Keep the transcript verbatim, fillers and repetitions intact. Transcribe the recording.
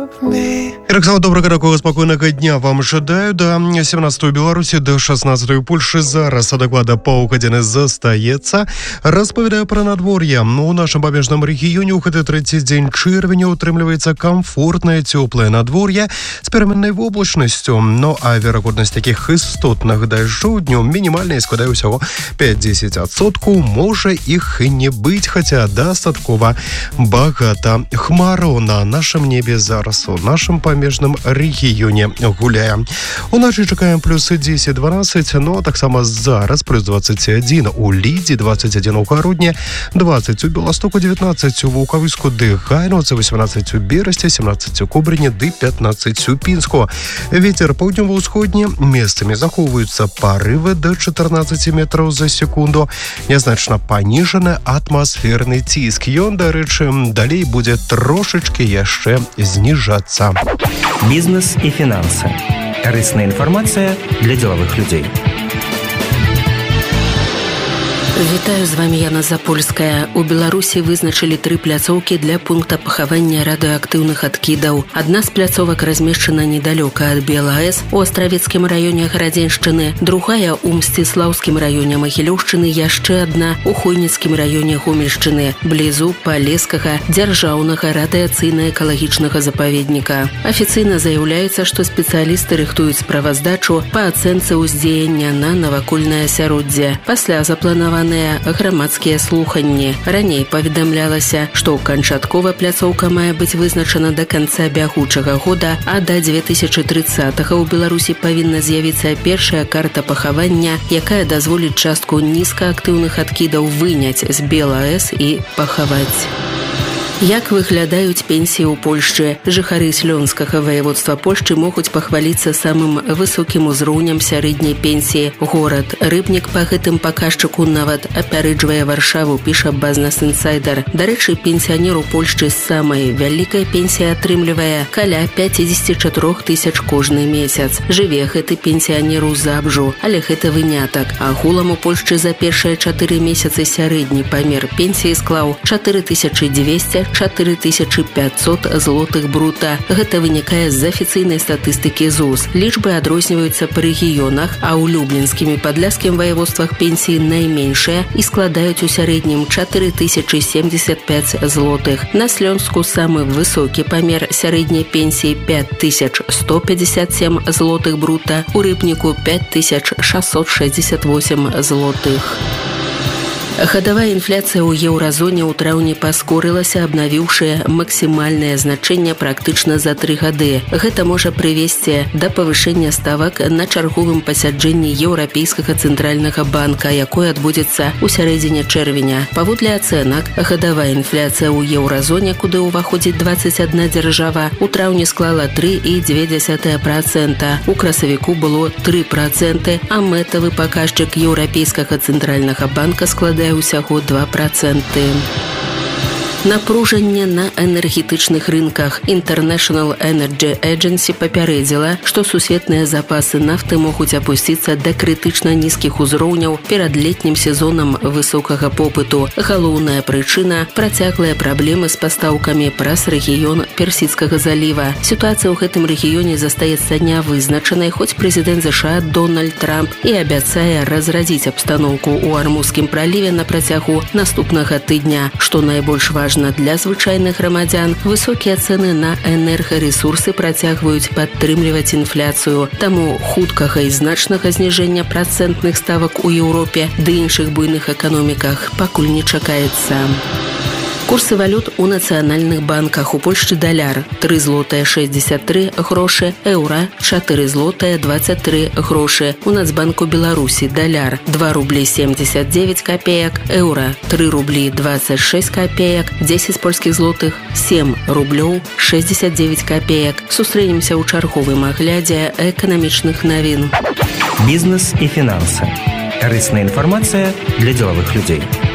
Роксана, доброго такого спокойного дня вам ожидаю. До семнадцатого Беларуси, до шестнадцатого Польши зараз доклада паўгадзіны застаецца. Распавядаю пра надвор'е. У нашым памежным рэгіёне ў гэты трэці дзень чэрвеня утрымліваецца комфортнае цёплае надвор'е з пераменнай воблачнасцю. Ну а верагоднасць такіх істотных дажджоў днём мінімальная складае ўсяго пяць-дзесяць адсоткаў. Можа іх і не быць, хаця дастаткова багата хмараў на нашым небе зараз у нашым памежным рэгіёне гуляе. Уначы чакаем плюс дзесяць-дванаццаць, но таксама зараз плюс двадцать один у Лідзе, двадцать один у Гародні, двадцать у Беластоку, девятнадцать у Вулкавыску, ды Гайноўцы, восемнадцать у Берасці, семнадцать у Кобрыні, ды пятнадцать у Пінску. Вецер паўднёва-ўсходні, месцамі захоўваюцца парывы до четырнадцати метров за секунду. Нязначна паніжаны атмасферны ціск. Ён, дарэчы, далей будзе трошачкі яшчэ зніжацца. Бизнес и финансы. Корыстная информация для деловых людей. Вітаю, з вами Яна Запольская. У Беларусі вызначылі тры пляцоўкі для пункта пахавання радыеактыўных адкідаў. Адна з пляцовак размешчана недалёка ад БелАЭС у Астравецкім раёне Гарадзеншчыны, другая у Мсціслаўскім раёне Магілёўшчыны, яшчэ адна у Хойніцкім раёне Гомельшчыны, блізу Палескага дзяржаўнага радыяцыйна-экалагічнага запаведніка. Афіцыйна заяўляецца, што спецыялісты рыхтуюць справаздачу па ацэнцы ўздзеяння на навакольнае асяроддзе. Пасля запланавана грамадскія слуханні. Раней паведамлялася, што канчаткова пляцоўка мае быць вызначана да канца бягучага года, а да две тысячы трыццатага ў Беларусі павінна з'явіцца першая карта пахавання, якая дазволіць частку нізкаактыўных адкідаў выняць з БелАЭС і пахаваць. Як выглядаюць пенсіі ў Польшчы? Жыхары Слёнскага ваяводства Польшчы могуць пахваліцца самым высокім узроўнем сярэдняй пенсіі. Горад Рыбнік па гэтым паказчыку нават апярэджвае Варшаву, піша Business Insider. Дарэчы, пенсіянер у Польшчы з самай вялікай пенсіі атрымлівае каля пяцьдзесят чатыры тысячы кожны месяц. Жыве гэты пенсіянер у Забжу, але гэта вынятак. Агулам у Польшчы за першыя чатыры месяцы сярэдні памер пенсіі склаў чатыры тысячы дзвесце - чатыры тысячы пятьсот злотых брута. Гэта вынікае з афіцыйнай статыстыкі ЗУС. Лічбы адрозніваюцца па рэгіёнах, а ў Люблінскім і Падляшскім ваяводствах пенсіі найменшыя і складаюць у сярэднім чатыры тысячы семьдесят пять злотых. На Слёнску самы высокі памер сярэдняй пенсіі пять тысяч сто пятьдесят семь злотых брута, у Рыбніку пять тысяч шестьсот шестьдесят восемь злотых. Гадавая інфляцыя ў еўразоне ў траўні паскорылася, абнавіўшы максімальнае значэнне практычна за тры гады. Гэта можа прывесці да павышэння ставак на чарговым пасяджэнні Еўрапейскага цэнтральнага банка, якое адбудзецца ў сярэдзіне чэрвеня. Паводле ацэнак, гадавая інфляцыя ў еўразоне, куды ўваходзіць двадцать одна дзяржава, у траўні склала тры і дзве дзесятых працэнта. У красавіку было тры працэнты, а мэтавы паказчык Еўрапейскага цэнтральнага банка складае усяго два працэнты. Напружанне на энергетычных рынках. International Energy Agency папярэдзіла, што сусветныя запасы нафты могуць апусціцца да крытычна нізкіх узроўняў перад летнім сезонам высокага попыту. Галоўная прычына – працяглыя праблемы з пастаўкамі праз рэгіён Персідскага заліва. Сітуацыя ў гэтым рэгіёне застаецца нявызначанай, хоць прэзідэнт ЗША Дональд Трамп і абяцае разрадзіць абстаноўку ў Армузскім праліве на працягу наступнага тыдня. Што найбольш важна для звычайных грамадзян, высокія цэны на энергарэсурсы працягваюць падтрымліваць інфляцыю. Таму хуткага і значнага зніжэння працэнтных ставак у Еўропе ды іншых буйных эканоміках пакуль не чакаецца. Курсы валют у нацыянальных банках. У Польшчы даляр тры злотыя шэсцьдзесят тры грошы, еўра чатыры злотыя двадцать тры грошы. У Нацбанку Беларусі даляр два рублі семьдесят девять копеек, еўра тры рублі двадцать шесть копеек, дзесяць польскіх злотых сем рублёў шэсцьдесят девять копеек. Сустрэнемся ў чарговым аглядзе эканамічных навін. Бизнес и финансы. Корыстная информация для деловых людей.